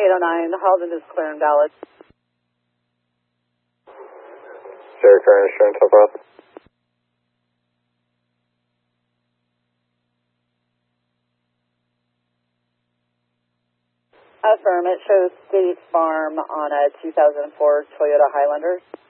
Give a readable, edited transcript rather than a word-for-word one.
809, the Halden is clear and valid. Sierra Car Insurance, how about? Affirm, it shows State Farm on a 2004 Toyota Highlander.